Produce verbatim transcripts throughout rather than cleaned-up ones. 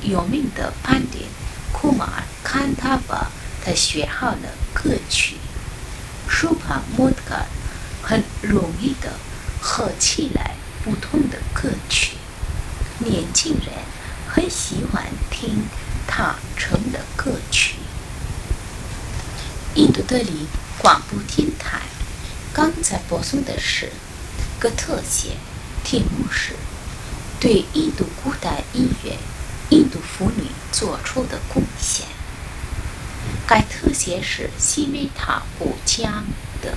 有名的班迪库马尔坎塔巴，他学好了歌曲。舒帕莫特卡很容易的合起来不同的歌曲，年轻人很喜欢听他唱的歌曲。印度德里广播电台刚才播送的是个特写，题目是对印度古代音乐、印度妇女做出的贡献。该特写是西美塔布讲的。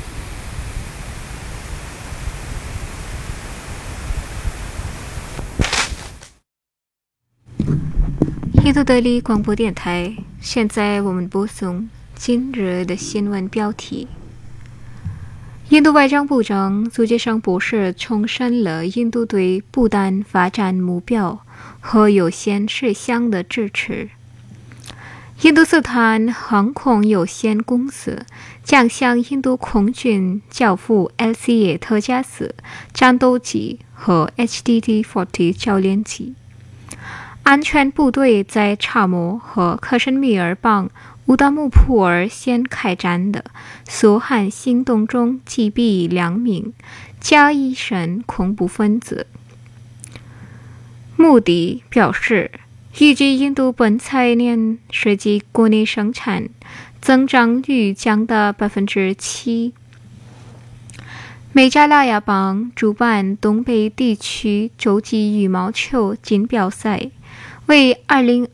印度德里广播电台，现在我们播送今日的新闻标题。印度外交部长苏杰尚博士重申了印度对不丹发展目标和有限事项的支持。印度斯坦航空有限公司将向印度空军交付 L C A 特加斯战斗机和 H D T 四十 教练机。安全部队在查谟和克什米尔邦乌达木普尔县开展的苏汉行动中击毙两名加伊什恐怖分子。穆迪表示，预计印度本财年实际国内生产增长率将达百分之七。美加拉雅邦主办东北地区洲际羽毛球锦标赛，为二零